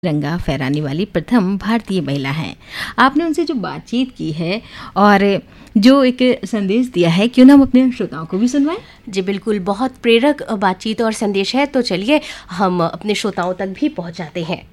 तिरंगा फहराने वाली प्रथम भारतीय महिला हैं। आपने उनसे जो बातचीत की है और जो एक संदेश दिया है, क्यों ना हम अपने श्रोताओं को भी सुनवाएं? जी बिल्कुल, बहुत प्रेरक बातचीत और संदेश है, तो चलिए हम अपने श्रोताओं तक भी पहुंचाते हैं।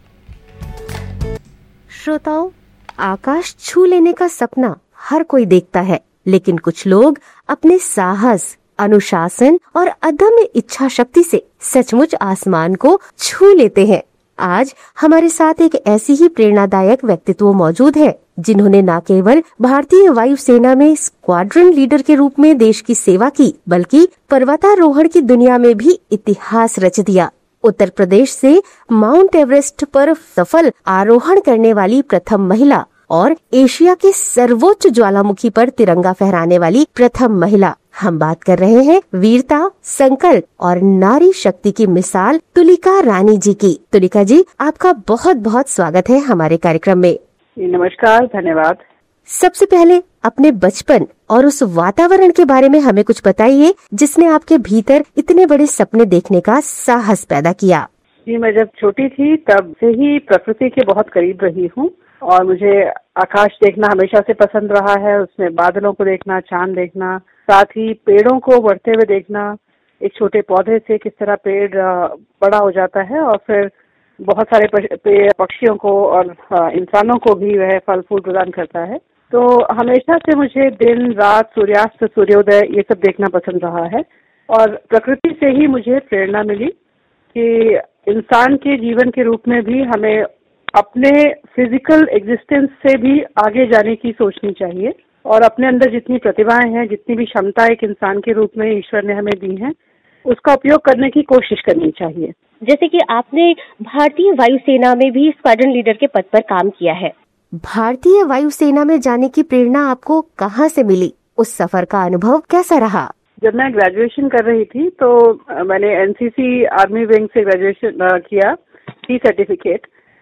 श्रोताओं, आकाश छू लेने का सपना हर कोई देखता है, लेकिन कुछ लोग अपने साहस, अनुशासन और अदम्य इच्छा शक्ति से सचमुच आसमान को छू लेते हैं। आज हमारे साथ एक ऐसी ही प्रेरणादायक व्यक्तित्व मौजूद है, जिन्होंने न केवल भारतीय वायुसेना में स्क्वाड्रन लीडर के रूप में देश की सेवा की, बल्कि पर्वतारोहण की दुनिया में भी इतिहास रच दिया। उत्तर प्रदेश से माउंट एवरेस्ट पर सफल आरोहण करने वाली प्रथम महिला और एशिया के सर्वोच्च ज्वालामुखी पर तिरंगा फहराने वाली प्रथम महिला। हम बात कर रहे हैं वीरता, संकल्प और नारी शक्ति की मिसाल तुलिका रानी जी की। तुलिका जी, आपका बहुत बहुत स्वागत है हमारे कार्यक्रम में। नमस्कार, धन्यवाद। सबसे पहले अपने बचपन और उस वातावरण के बारे में हमें कुछ बताइए, जिसने आपके भीतर इतने बड़े सपने देखने का साहस पैदा किया। जी, मैं जब छोटी थी तब से ही प्रकृति के बहुत करीब रही हूँ और मुझे आकाश देखना हमेशा से पसंद रहा है। उसमें बादलों को देखना, चांद देखना, साथ ही पेड़ों को बढ़ते हुए देखना, एक छोटे पौधे से किस तरह पेड़ बड़ा हो जाता है और फिर बहुत सारे पक्षियों को और इंसानों को भी वह फल फूल प्रदान करता है। तो हमेशा से मुझे दिन रात, सूर्यास्त, सूर्योदय ये सब देखना पसंद रहा है और प्रकृति से ही मुझे प्रेरणा मिली कि इंसान के जीवन के रूप में भी हमें अपने फिजिकल एग्जिस्टेंस से भी आगे जाने की सोचनी चाहिए और अपने अंदर जितनी प्रतिभाएं हैं, जितनी भी क्षमता एक इंसान के रूप में ईश्वर ने हमें दी है, उसका उपयोग करने की कोशिश करनी चाहिए। जैसे कि आपने भारतीय वायुसेना में भी स्क्वाड्रन लीडर के पद पर काम किया है। भारतीय वायुसेना में जाने की प्रेरणा आपको कहाँ से मिली? उस सफर का अनुभव कैसा रहा? जब मैं ग्रेजुएशन कर रही थी तो मैंने एनसीसी आर्मी विंग से ग्रेजुएशन किया, सी सर्टिफिकेट,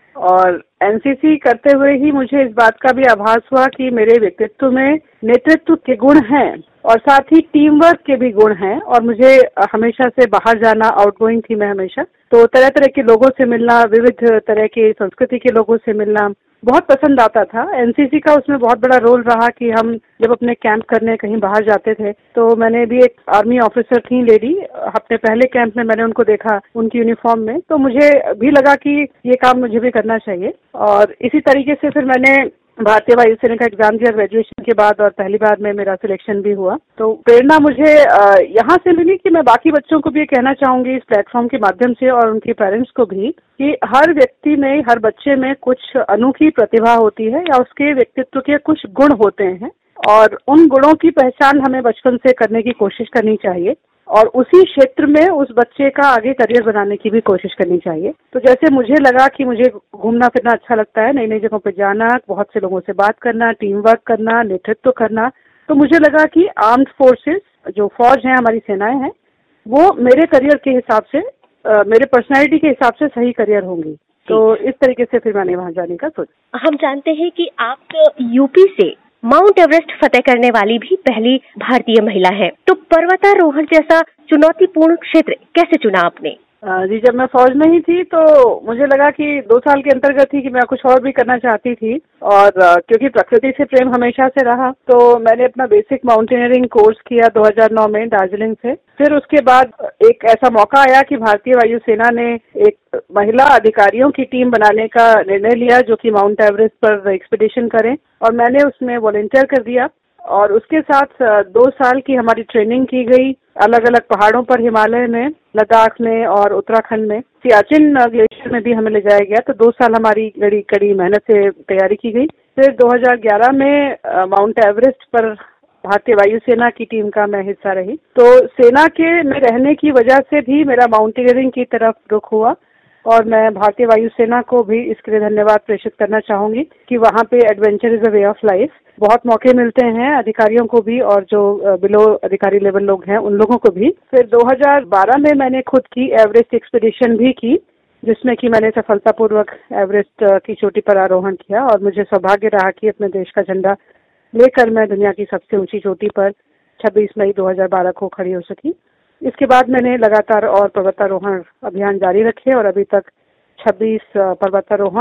और एनसीसी करते हुए ही मुझे इस बात का भी आभास हुआ कि मेरे व्यक्तित्व में नेतृत्व के गुण हैं और साथ ही टीम वर्क के भी गुण हैं और मुझे हमेशा से बाहर जाना, आउटगोइंग थी मैं हमेशा, तो तरह तरह के लोगों से मिलना, विविध तरह की संस्कृति के लोगों से मिलना बहुत पसंद आता था। एनसीसी का उसमें बहुत बड़ा रोल रहा कि हम जब अपने कैंप करने कहीं बाहर जाते थे तो मैंने भी, एक आर्मी ऑफिसर थी लेडी, अपने पहले कैंप में मैंने उनको देखा उनकी यूनिफॉर्म में, तो मुझे भी लगा कि ये काम मुझे भी करना चाहिए और इसी तरीके से फिर मैंने भारतीय वायुसेना का एग्जाम दिया ग्रेजुएशन के बाद और पहली बार में मेरा सिलेक्शन भी हुआ। तो प्रेरणा मुझे यहाँ से मिली कि मैं बाकी बच्चों को भी ये कहना चाहूंगी इस प्लेटफॉर्म के माध्यम से और उनके पेरेंट्स को भी, कि हर व्यक्ति में, हर बच्चे में कुछ अनोखी प्रतिभा होती है या उसके व्यक्तित्व के कुछ गुण होते हैं और उन गुणों की पहचान हमें बचपन से करने की कोशिश करनी चाहिए और उसी क्षेत्र में उस बच्चे का आगे करियर बनाने की भी कोशिश करनी चाहिए। तो जैसे मुझे लगा कि मुझे घूमना फिरना अच्छा लगता है, नई नई जगहों पर जाना, बहुत से लोगों से बात करना, टीम वर्क करना, नेतृत्व करना, तो मुझे लगा कि आर्म्ड फोर्सेस, जो फौज है, हमारी सेनाएं हैं, वो मेरे करियर के हिसाब से, मेरे पर्सनैलिटी के हिसाब से सही करियर होंगी। तो इस तरीके से फिर मैंने वहाँ जाने का सोचा। हम जानते हैं कि आप यूपी से माउंट एवरेस्ट फतेह करने वाली भी पहली भारतीय महिला है, तो पर्वतारोहण जैसा चुनौतीपूर्ण क्षेत्र कैसे चुना आपने? जी, जब मैं फौज में ही थी तो मुझे लगा कि 2 साल के अंतर्गत ही कि मैं कुछ और भी करना चाहती थी और क्योंकि प्रकृति से प्रेम हमेशा से रहा, तो मैंने अपना बेसिक माउंटेनियरिंग कोर्स किया 2009 में दार्जिलिंग से। फिर उसके बाद एक ऐसा मौका आया कि भारतीय वायुसेना ने एक महिला अधिकारियों की टीम बनाने का निर्णय लिया जो कि माउंट एवरेस्ट पर एक्सपीडिशन करें और मैंने उसमें वॉलंटियर कर दिया और उसके साथ 2 साल की हमारी ट्रेनिंग की गई अलग अलग पहाड़ों पर, हिमालय में, लद्दाख में और उत्तराखंड में। सियाचिन ग्लेशियर में भी हमें ले जाया गया, तो 2 साल हमारी कड़ी मेहनत से तैयारी की गई। फिर 2011 में माउंट एवरेस्ट पर भारतीय वायुसेना की टीम का मैं हिस्सा रही। तो सेना के में रहने की वजह से भी मेरा माउंटेनियरिंग की तरफ रुख हुआ और मैं भारतीय वायुसेना को भी इसके लिए धन्यवाद प्रेषित करना चाहूंगी कि वहाँ पे adventure is a way of life, बहुत मौके मिलते हैं अधिकारियों को भी और जो बिलो अधिकारी लेवल लोग हैं उन लोगों को भी। फिर 2012 में मैंने खुद की एवरेस्ट एक्सपीडिशन भी की, जिसमें कि मैंने सफलतापूर्वक एवरेस्ट की चोटी पर आरोहण किया और मुझे सौभाग्य रहा कि अपने देश का झंडा लेकर मैं दुनिया की सबसे ऊंची चोटी पर 26 मई 2012 को खड़ी हो सकी। इसके बाद मैंने लगातार और पर्वतारोहण अभियान जारी रखे और अभी तक 26 पर्वतारोहण